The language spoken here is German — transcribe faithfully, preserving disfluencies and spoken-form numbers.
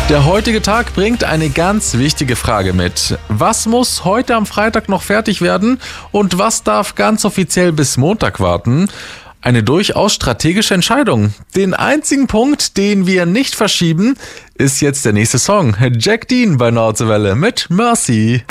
Der heutige Tag bringt eine ganz wichtige Frage mit. Was muss heute am Freitag noch fertig werden und was darf ganz offiziell bis Montag warten? Eine durchaus strategische Entscheidung. Den einzigen Punkt, den wir nicht verschieben, ist jetzt der nächste Song. Jack Dean bei Nordwelle mit Mercy.